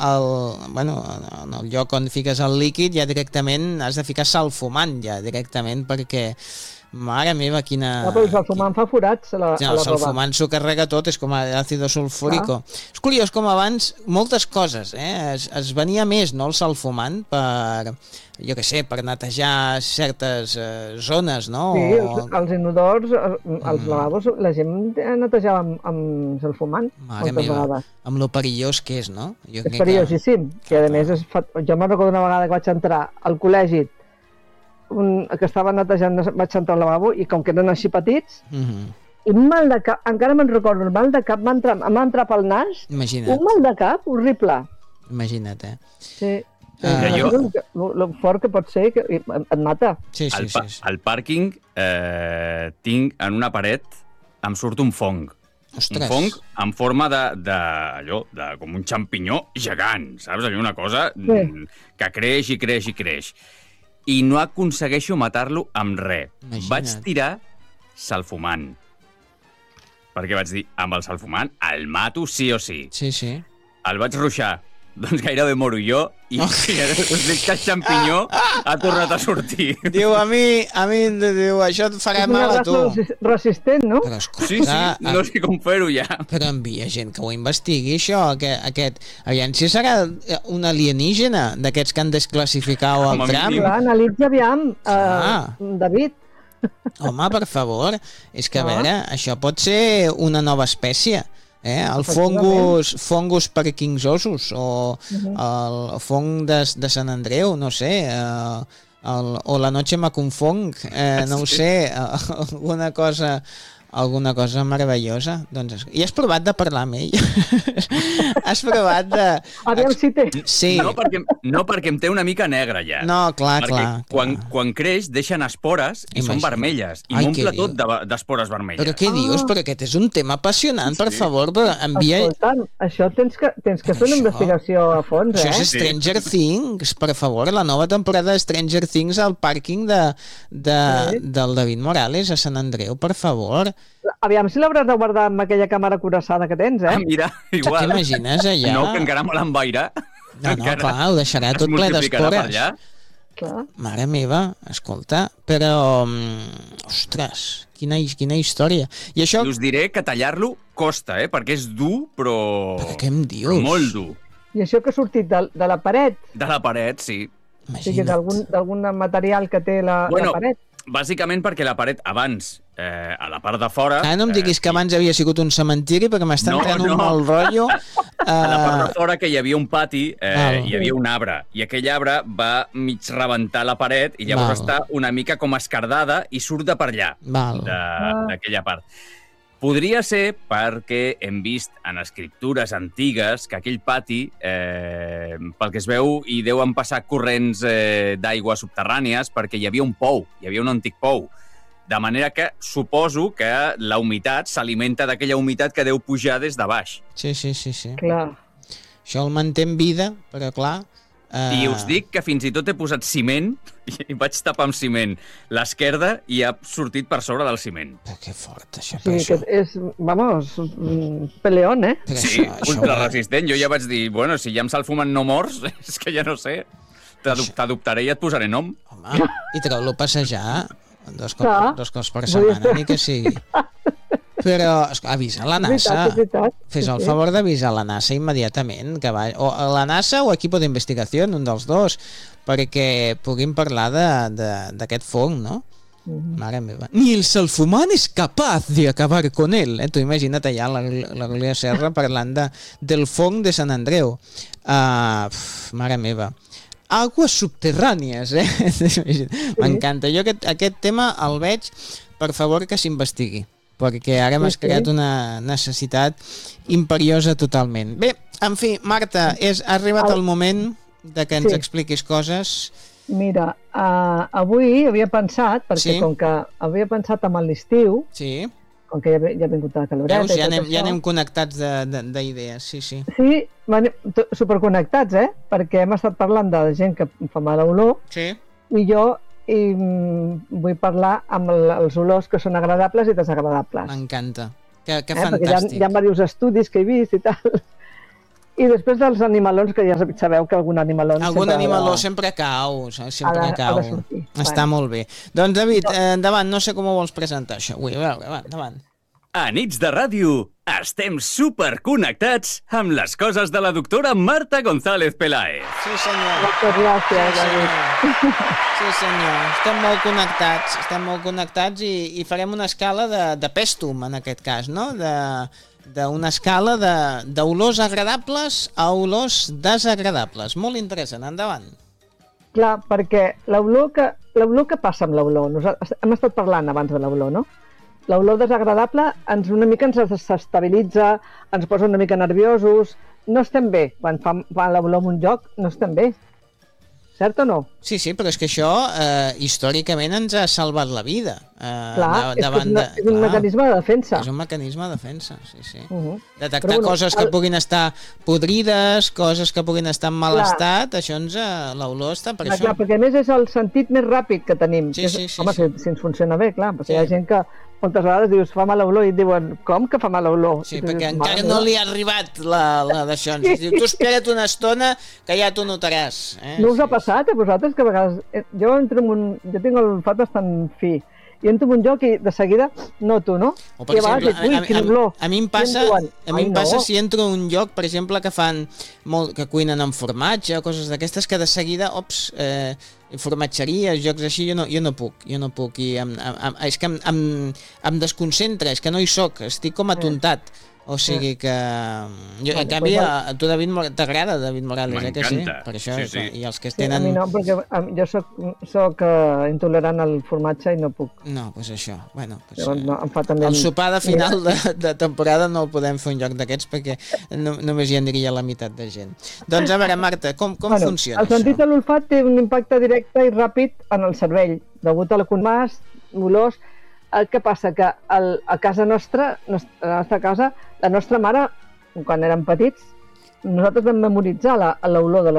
en el lloc on fiques el líquid ja directament has de ficar sal fumant ja directament perquè mare meva, quina... Però el salfumant fa forats a la roba. El salfumant s'ho carrega tot, és com àcido sulfúrico. És curiós com abans moltes coses, es venia més, no, el salfumant per, jo què sé, per netejar certes zones, no? Sí, els inodors, els lavabos, la gent netejava amb salfumant. Mare meva, amb lo perillós que és, no? És perillosíssim, que a més jo me'n recordo una vegada que vaig entrar al col·legi que estava netejant, vaig entrar al lavabo i com que eren així petits i mal de cap, encara me'n recordo, el mal de cap m'ha entrat pel nas. Imagina't. Un mal de cap horrible. Imagina't, Sí. Lo fort que pot ser que et mata. Sí. Al pàrquing tinc en una paret em surt un fong. Ostres. Un fong en forma allò, com un xampinyó gegant, saps? Allò, una cosa que creix i creix i creix. I no aconsegueixo matar-lo amb res. Imagina't. Vaig tirar salfumant. Perquè vaig dir, amb el salfumant el mato sí o sí. Sí. El vaig ruixar. Doncs gairebé moro jo i us dic que el xampinyó ha tornat a sortir. Diu, a mi, això et farà mal a tu. És resistent, no? Però escolta, Sí, no sé com fer-ho ja. Però envia gent que ho investigui, això, aquest... Aviam, si serà un alienígena d'aquests que han desclassificat el tram. Clar, analitza aviam, David. Home, per favor, és que a veure, això pot ser una nova espècie. El fungus parkinsosus o el fong de Sant Andreu, no sé, o la noche me confong, no ho sé, alguna cosa meravellosa. Doncs, i has provat de parlar amb ell? Has provat de... Aviam si té. Sí. No, perquè em té una mica negra ja. No, clar. Quan creix deixen espores i són vermelles. I m'omple tot d'espores vermelles. Però què dius? Però aquest és un tema apassionant, per favor. Envia... Escolta, això tens que fer una investigació a fons, Això és Stranger Things, per favor. La nova temporada de Stranger Things al pàrquing del David Morales a Sant Andreu, per favor. Aviam si l'hauràs de guardar amb aquella càmera cuirassada que tens, Mira, igual. T'imagines allà? No, que encara me l'envairà. No, clar, ho deixarà tot ple d'espores. Clar. Mare meva, escolta, però... Ostres, quina història. I això... Us diré que tallar-lo costa, perquè és dur, però... Però què em dius? Però molt dur. I això que ha sortit de la paret? De la paret, sí. O sigui, d'algun material que té la paret? Bàsicament perquè la paret abans, a la part de fora... No em diguis que abans havia sigut un cementiri perquè m'està entrant un mal rotllo. A la part de fora, que hi havia un pati, hi havia un arbre, i aquell arbre va mig rebentar la paret i llavors està una mica com escardada i surt de per allà, d'aquella part. Podria ser perquè hem vist en escriptures antigues que aquell pati, pel que es veu, hi deuen passar corrents d'aigua subterrànies perquè hi havia un pou, hi havia un antic pou. De manera que suposo que la humitat s'alimenta d'aquella humitat que deu pujar des de baix. Sí. Clar. Això el manté en vida, però clar... I us dic que fins i tot he posat ciment i vaig tapar amb ciment l'esquerda i ha sortit per sobre del ciment. Però que fort, això. Sí, que és, vamos, peleón, Sí, ultraresistent. Jo ja vaig dir, bueno, si ja em salfumen no morts, és que ja no sé. T'adoptaré i et posaré nom. Home, i treu-lo a passejar dos cops per setmana, ni que sigui. Però avisa la NASA. Fes el favor d'avisar la NASA immediatament, que va, o la NASA o Equipo de Investigación, un dels dos, perquè puguin parlar d'aquest fong, no? Mare meva. Ni el salfumán es capaz de acabar con él. Tu imagina't allà la Gloria Serra parlant del fong de Sant Andreu. Mare meva. Aguas subterrànies, M'encanta. Jo aquest tema el veig, per favor, que s'investigui, perquè ara m'has creat una necessitat imperiosa totalment. Bé, en fi, Marta, ha arribat el moment de que ens expliquis coses. Mira, avui havia pensat, perquè com que havia pensat amb l'estiu, com que ja ha vingut la caloreta... Veus, ja anem connectats d'idees, sí. Sí, superconnectats, perquè hem estat parlant de gent que fa mala olor, i jo vull parlar amb els olors que són agradables i desagradables. M'encanta, que Perquè fantàstic. hi ha diversos estudis que he vist i tal. I després dels animalons, que ja sabeu que algun animaló... sempre cau, sempre cau. Està molt bé. Doncs, David, endavant, no sé com ho vols presentar, això avui. A veure, endavant. A Nits de Ràdio estem superconnectats amb les coses de la doctora Marta González Peláez. Sí, senyor. Moltes gràcies, David. Sí, senyor. Estem molt connectats i farem una escala de pèstum, en aquest cas, no? D'una escala d'olors agradables a olors desagradables. Molt interessant, endavant. Clar, perquè l'olor que passa amb l'olor, hem estat parlant abans de l'olor, no? L'olor desagradable una mica ens desestabilitza, ens posa una mica nerviosos, no estem bé. Quan fa l'olor en un lloc, no estem bé. Cert o no? Sí, però és que això històricament ens ha salvat la vida. Clar, és un mecanisme de defensa. És un mecanisme de defensa, sí. Detectar coses que puguin estar podrides, coses que puguin estar en mal estat, això l'olor està per això. Clar, perquè a més és el sentit més ràpid que tenim. Sí. Home, si ens funciona bé, clar, perquè hi ha gent que moltes vegades dius fa mala olor i et diuen com que fa mala olor? Sí, perquè encara no li ha arribat la d'això. Tu espera't una estona que ja t'ho notaràs. No us ha passat a vosaltres que a vegades... Jo tinc l'olfat bastant fi i entro en un lloc i de seguida noto, no? O per exemple, a mi em passa si entro en un lloc, per exemple, que cuinen amb formatge o coses d'aquestes, que de seguida, formatgeries, jocs així, jo no puc, i és que em desconcentra, és que no hi soc, estic com atontat. O sigui que... En canvi, a tu, David, t'agrada David Morales, que sí? Per això, i els que tenen... A mi no, perquè jo soc intolerant al formatge i no puc. No, doncs això. Bueno, el sopar de final de temporada no el podem fer un lloc d'aquests perquè només hi aniria la meitat de gent. Doncs a veure, Marta, com funciona això? El sentit de l'olfat té un impacte directe i ràpid en el cervell, degut a la conmàs, olors. El que passa que a casa nostra, la nostra mare, quan érem petits, nosaltres vam memoritzar l'olor de